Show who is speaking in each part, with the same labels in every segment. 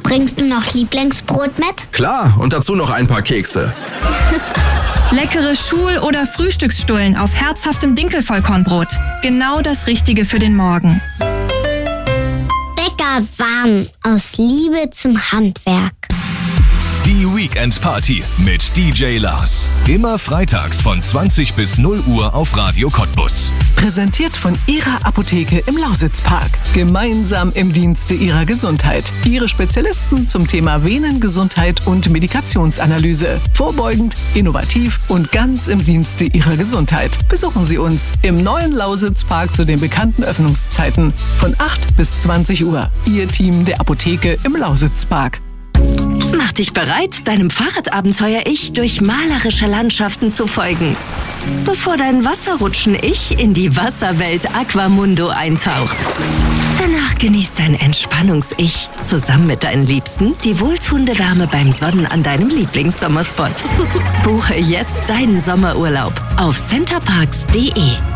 Speaker 1: Bringst du noch Lieblingsbrot mit?
Speaker 2: Klar, und dazu noch ein paar Kekse.
Speaker 3: Leckere Schul- oder Frühstücksstullen auf herzhaftem Dinkelvollkornbrot. Genau das Richtige für den Morgen.
Speaker 1: Bäcker warm, aus Liebe zum Handwerk.
Speaker 4: Die Weekend Party mit DJ Lars. Immer freitags von 20 bis 0 Uhr auf Radio Cottbus.
Speaker 5: Präsentiert von Ihrer Apotheke im Lausitzpark. Gemeinsam im Dienste Ihrer Gesundheit. Ihre Spezialisten zum Thema Venengesundheit und Medikationsanalyse. Vorbeugend, innovativ und ganz im Dienste Ihrer Gesundheit. Besuchen Sie uns im neuen Lausitzpark zu den bekannten Öffnungszeiten von 8 bis 20 Uhr. Ihr Team der Apotheke im Lausitzpark.
Speaker 6: Mach dich bereit, deinem Fahrradabenteuer-Ich durch malerische Landschaften zu folgen, bevor dein Wasserrutschen-Ich in die Wasserwelt Aquamundo eintaucht. Danach genießt dein Entspannungs-Ich zusammen mit deinen Liebsten die wohltuende Wärme beim Sonnen an deinem Lieblingssommerspot. Buche jetzt deinen Sommerurlaub auf centerparks.de.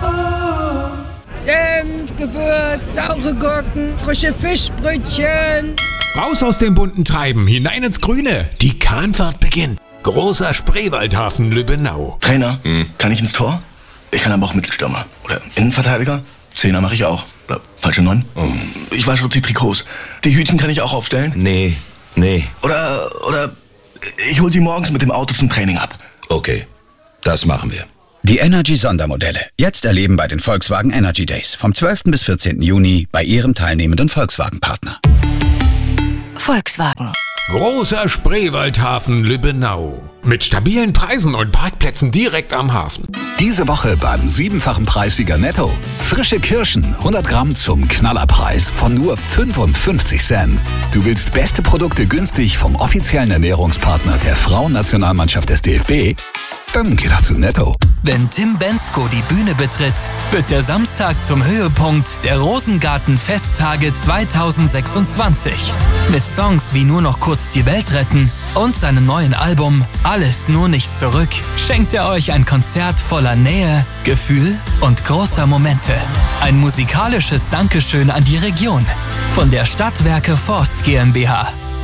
Speaker 7: Senf, Gewürz, saure Gurken, frische Fischbrötchen.
Speaker 8: Raus aus dem bunten Treiben, hinein ins Grüne. Die Kahnfahrt beginnt. Großer Spreewaldhafen Lübbenau.
Speaker 9: Trainer, kann ich ins Tor? Ich kann aber auch Mittelstürmer. Oder Innenverteidiger? Zehner mache ich auch. Oder falsche 9. Ich wasche die Trikots. Die Hütchen kann ich auch aufstellen?
Speaker 10: Nee.
Speaker 9: Oder ich hol sie morgens mit dem Auto zum Training ab.
Speaker 10: Okay, das machen wir.
Speaker 11: Die Energy-Sondermodelle. Jetzt erleben bei den Volkswagen Energy Days. Vom 12. bis 14. Juni bei Ihrem teilnehmenden Volkswagen-Partner.
Speaker 6: Volkswagen.
Speaker 8: Großer Spreewaldhafen Lübbenau. Mit stabilen Preisen und Parkplätzen direkt am Hafen.
Speaker 4: Diese Woche beim 7-fachen Preissieger Netto. Frische Kirschen, 100 Gramm zum Knallerpreis von nur 55 Cent. Du willst beste Produkte günstig vom offiziellen Ernährungspartner der Frauennationalmannschaft des DFB? Dann geh doch zu Netto.
Speaker 12: Wenn Tim Bendzko die Bühne betritt, wird der Samstag zum Höhepunkt der Rosengarten-Festtage 2026. Mit Songs wie Nur noch kurz die Welt retten und seinem neuen Album Alles nur nicht zurück schenkt er euch ein Konzert voller Nähe, Gefühl und großer Momente. Ein musikalisches Dankeschön an die Region von der Stadtwerke Forst GmbH.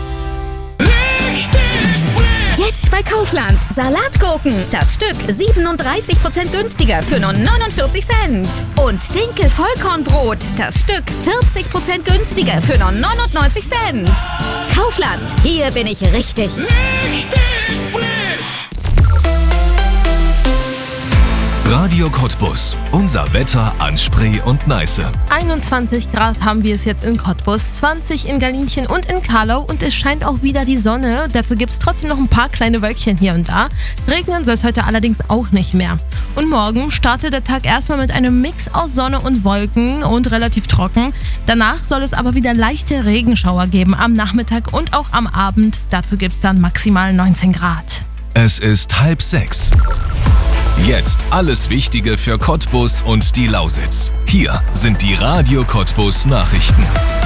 Speaker 13: Jetzt bei Kaufland. Salatgurken. Das Stück 37% günstiger für nur 49 Cent. Und Dinkel-Vollkornbrot. Das Stück 40% günstiger für nur 99 Cent. Kaufland. Hier bin ich richtig.
Speaker 4: Richtig frisch. Radio Cottbus. Unser Wetter an Spree und Neiße.
Speaker 14: 21 Grad haben wir es jetzt in Cottbus, 20 in Galinchen und in Karlau und es scheint auch wieder die Sonne. Dazu gibt es trotzdem noch ein paar kleine Wölkchen hier und da. Regnen soll es heute allerdings auch nicht mehr. Und morgen startet der Tag erstmal mit einem Mix aus Sonne und Wolken und relativ trocken. Danach soll es aber wieder leichte Regenschauer geben am Nachmittag und auch am Abend. Dazu gibt es dann maximal 19 Grad.
Speaker 4: Es ist 5:30. Jetzt alles Wichtige für Cottbus und die Lausitz. Hier sind die Radio Cottbus Nachrichten.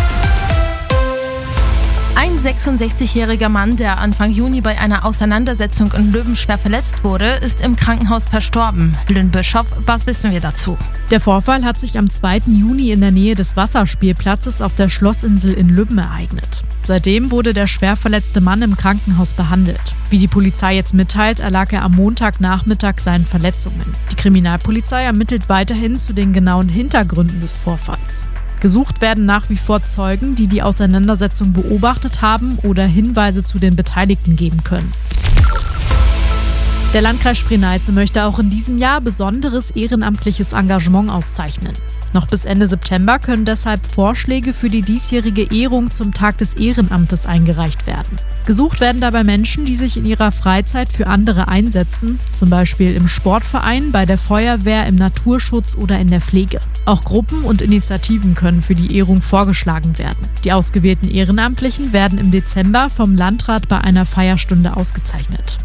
Speaker 14: Ein 66-jähriger Mann, der Anfang Juni bei einer Auseinandersetzung in Löben schwer verletzt wurde, ist im Krankenhaus verstorben. Lynn Bischoff, was wissen wir dazu?
Speaker 15: Der Vorfall hat sich am 2. Juni in der Nähe des Wasserspielplatzes auf der Schlossinsel in Lübben ereignet. Seitdem wurde der schwer verletzte Mann im Krankenhaus behandelt. Wie die Polizei jetzt mitteilt, erlag er am Montagnachmittag seinen Verletzungen. Die Kriminalpolizei ermittelt weiterhin zu den genauen Hintergründen des Vorfalls. Gesucht werden nach wie vor Zeugen, die die Auseinandersetzung beobachtet haben oder Hinweise zu den Beteiligten geben können. Der Landkreis Spree-Neiße möchte auch in diesem Jahr besonderes ehrenamtliches Engagement auszeichnen. Noch bis Ende September können deshalb Vorschläge für die diesjährige Ehrung zum Tag des Ehrenamtes eingereicht werden. Gesucht werden dabei Menschen, die sich in ihrer Freizeit für andere einsetzen, zum Beispiel im Sportverein, bei der Feuerwehr, im Naturschutz oder in der Pflege. Auch Gruppen und Initiativen können für die Ehrung vorgeschlagen werden. Die ausgewählten Ehrenamtlichen werden im Dezember vom Landrat bei einer Feierstunde ausgezeichnet.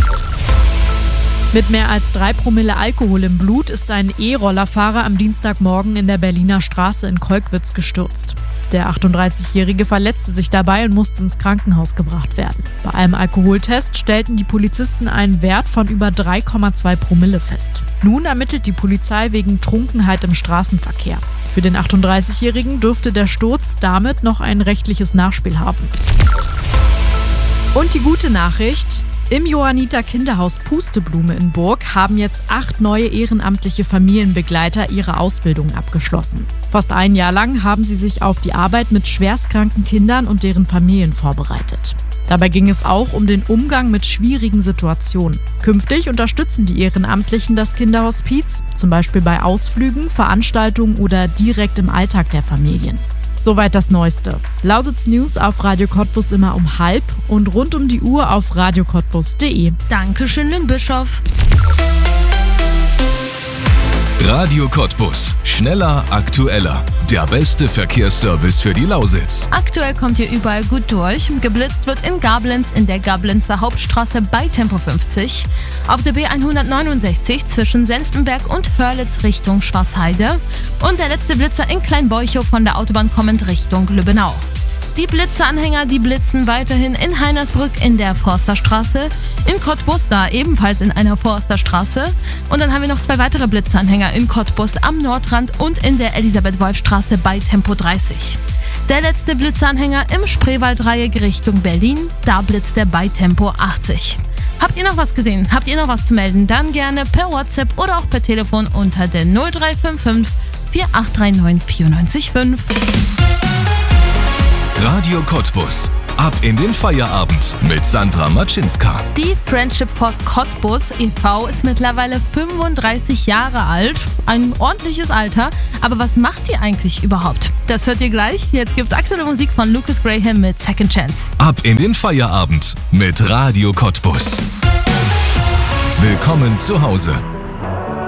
Speaker 15: Mit mehr als 3 Promille Alkohol im Blut ist ein E-Rollerfahrer am Dienstagmorgen in der Berliner Straße in Kolkwitz gestürzt. Der 38-Jährige verletzte sich dabei und musste ins Krankenhaus gebracht werden. Bei einem Alkoholtest stellten die Polizisten einen Wert von über 3,2 Promille fest. Nun ermittelt die Polizei wegen Trunkenheit im Straßenverkehr. Für den 38-Jährigen dürfte der Sturz damit noch ein rechtliches Nachspiel haben. Und die gute Nachricht: Im Johanniter Kinderhaus Pusteblume in Burg haben jetzt 8 neue ehrenamtliche Familienbegleiter ihre Ausbildung abgeschlossen. Fast ein Jahr lang haben sie sich auf die Arbeit mit schwerstkranken Kindern und deren Familien vorbereitet. Dabei ging es auch um den Umgang mit schwierigen Situationen. Künftig unterstützen die Ehrenamtlichen das Kinderhospiz, zum Beispiel bei Ausflügen, Veranstaltungen oder direkt im Alltag der Familien. Soweit das Neueste. Lausitz News auf Radio Cottbus immer um 12:30 und rund um die Uhr auf radiocottbus.de.
Speaker 14: Dankeschön, Lynn Bischof.
Speaker 16: Radio Cottbus. Schneller, aktueller. Der beste Verkehrsservice für die Lausitz.
Speaker 14: Aktuell kommt ihr überall gut durch. Geblitzt wird in Gablenz in der Gablenzer Hauptstraße bei Tempo 50. Auf der B169 zwischen Senftenberg und Hörlitz Richtung Schwarzheide. Und der letzte Blitzer in Kleinbeuchow von der Autobahn kommend Richtung Lübbenau. Die Blitzeranhänger, die blitzen weiterhin in Heinersbrück in der Forsterstraße, in Cottbus da ebenfalls in einer Forsterstraße und dann haben wir noch 2 weitere Blitzeranhänger in Cottbus am Nordrand und in der Elisabeth-Wolf-Straße bei Tempo 30. Der letzte Blitzeranhänger im Spreewaldreieck Richtung Berlin, da blitzt er bei Tempo 80. Habt ihr noch was gesehen? Habt ihr noch was zu melden? Dann gerne per WhatsApp oder auch per Telefon unter der 0355 4839 945.
Speaker 16: Radio Cottbus. Ab in den Feierabend mit Sandra Maczynska.
Speaker 14: Die Friendship Force Cottbus e.V. ist mittlerweile 35 Jahre alt. Ein ordentliches Alter. Aber was macht die eigentlich überhaupt? Das hört ihr gleich. Jetzt gibt's aktuelle Musik von Lucas Graham mit Second Chance.
Speaker 16: Ab in den Feierabend mit Radio Cottbus. Willkommen zu Hause.